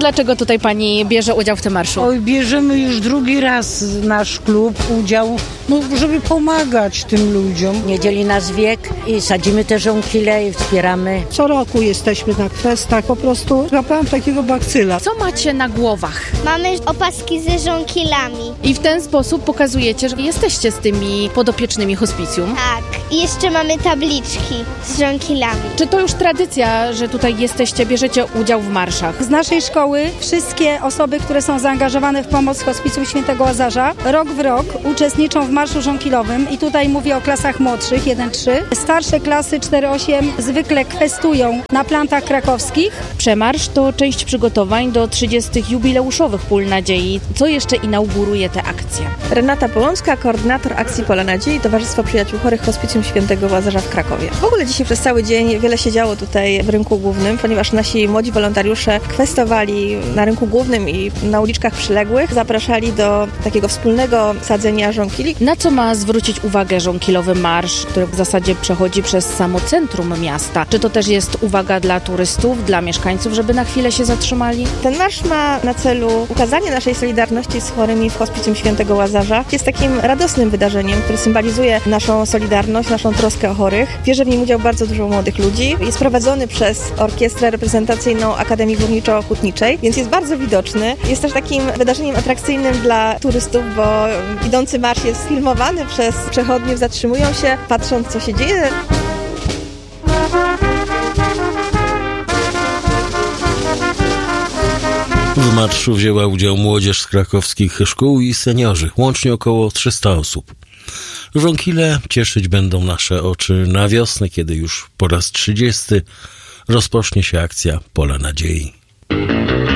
dlaczego tutaj pani bierze udział w tym marszu? Oj, bierzemy już drugi raz nasz klub udział, żeby pomagać tym ludziom. Nie dzieli nas wiek i sadzimy te żonkile i wspieramy. Co roku jesteśmy na kwestach, po prostu złapałam takiego bakcyla. Co macie na głowach? Mamy opaski ze żonkilami. I w ten sposób pokazujecie, że jesteście z tymi podopiecznymi hospicjum. Tak. I jeszcze mamy tabliczki z żonkilami. Czy to już tradycja, że tutaj jesteście, bierzecie udział w marszach? Z naszej szkoły wszystkie osoby, które są zaangażowane w pomoc Hospicjum Świętego Łazarza, rok w rok uczestniczą w marszu żonkilowym i tutaj mówię o klasach młodszych 1-3. Starsze klasy 4-8 zwykle kwestują na plantach krakowskich. Przemarsz to część przygotowań do 30. jubileuszowych Pól Nadziei. Co jeszcze inauguruje tę akcję? Renata Połącka, koordynator akcji Pola Nadziei, Towarzystwo Przyjaciół Chorych Hospicjum Świętego Łazarza w Krakowie. W ogóle dzisiaj przez cały dzień wiele się działo tutaj w rynku głównym, ponieważ nasi młodzi wolontariusze kwestowali na rynku głównym i na uliczkach przyległych, zapraszali do takiego wspólnego sadzenia żonkili. Na co ma zwrócić uwagę żonkilowy marsz, który w zasadzie przechodzi przez samo centrum miasta? Czy to też jest uwaga dla turystów, dla mieszkańców, żeby na chwilę się zatrzymali? Ten marsz ma na celu ukazanie naszej solidarności z chorymi w Hospicjum Świętego Łazarza. Jest takim radosnym wydarzeniem, które symbolizuje naszą solidarność, naszą troskę o chorych. Bierze w nim udział bardzo dużo młodych ludzi. Jest prowadzony przez Orkiestrę Reprezentacyjną Akademii Górniczo-Hutniczej, więc jest bardzo widoczny. Jest też takim wydarzeniem atrakcyjnym dla turystów, bo idący marsz jest filmowany przez przechodniów, zatrzymują się, patrząc co się dzieje. W marszu wzięła udział młodzież z krakowskich szkół i seniorzy, łącznie około 300 osób. Żonkile cieszyć będą nasze oczy na wiosnę, kiedy już po raz 30 rozpocznie się akcja Pola Nadziei.